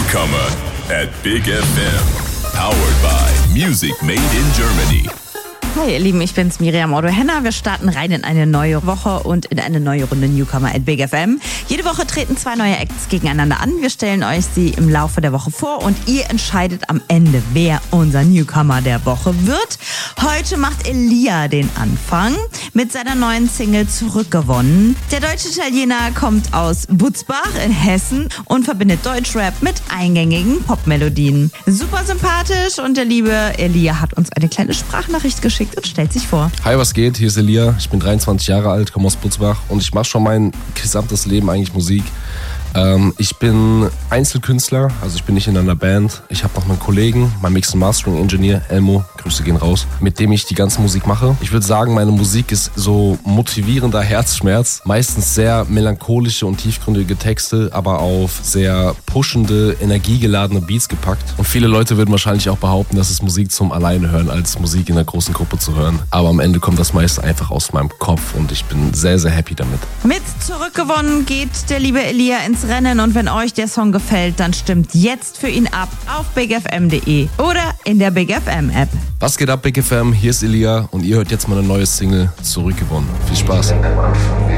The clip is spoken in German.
Newcomer at Big FM. Powered by Music Made in Germany. Hi ihr Lieben, ich bin's Miriam Otto-Henner. Wir starten rein in eine neue Woche und in eine neue Runde Newcomer at Big FM. Jede Woche treten 2 neue Acts gegeneinander an. Wir stellen euch sie im Laufe der Woche vor und ihr entscheidet am Ende, wer unser Newcomer der Woche wird. Heute macht Elia den Anfang mit seiner neuen Single Zurückgewonnen. Der deutsche Italiener kommt aus Butzbach in Hessen und verbindet Deutschrap mit eingängigen Popmelodien. Super sympathisch und der liebe Elia hat uns eine kleine Sprachnachricht geschickt und stellt sich vor. Hi, was geht? Hier ist Elia. Ich bin 23 Jahre alt, komme aus Butzbach und ich mache schon mein gesamtes Leben eigentlich Musik. Ich bin Einzelkünstler, also ich bin nicht in einer Band. Ich habe noch einen Kollegen, mein Mix- und Mastering-Engineer, Elmo, Grüße gehen raus, mit dem ich die ganze Musik mache. Ich würde sagen, meine Musik ist so motivierender Herzschmerz. Meistens sehr melancholische und tiefgründige Texte, aber auf sehr pushende, energiegeladene Beats gepackt. Und viele Leute würden wahrscheinlich auch behaupten, dass es Musik zum Alleine hören, als Musik in einer großen Gruppe zu hören. Aber am Ende kommt das meiste einfach aus meinem Kopf und ich bin sehr, sehr happy damit. Mit Zurückgewonnen geht der liebe Elia ins Rennen und wenn euch der Song gefällt, dann stimmt jetzt für ihn ab auf bigfm.de oder in der Big FM App. Was geht ab, Big FM? Hier ist Elia und ihr hört jetzt meine neue Single Zurückgewonnen. Viel Spaß.